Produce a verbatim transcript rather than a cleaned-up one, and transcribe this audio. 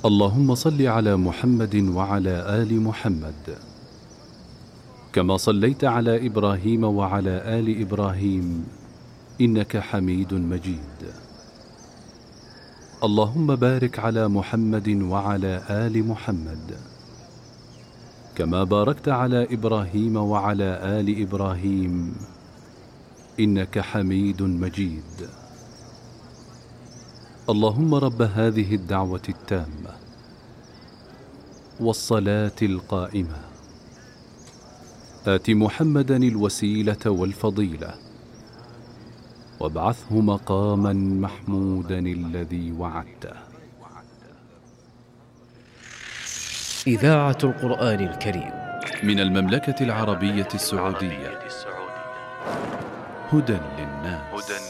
اللهم صل على محمد وعلى آل محمد كما صليت على إبراهيم وعلى آل إبراهيم إنك حميد مجيد. اللهم بارك على محمد وعلى آل محمد كما باركت على إبراهيم وعلى آل إبراهيم إنك حميد مجيد. اللهم رب هذه الدعوة التامة والصلاة القائمة آت محمدا الوسيلة والفضيلة وابعثه مقاما محمودا الذي وعدته. إذاعة القرآن الكريم من المملكة العربية السعودية. هدى